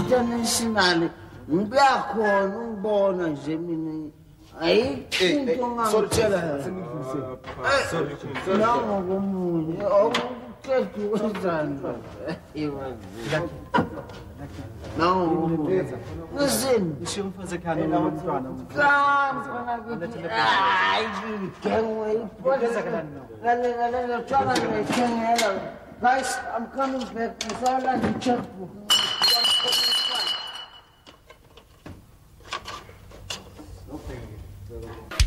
international ngiyakhona ungibona nje mina ayikho into ngangitshela sorry nango komunye okuqedwe wenzani nango komunye listen ngisho umfazi ekhaya nomntwana guys, I'm coming back. It's all like a checkbook.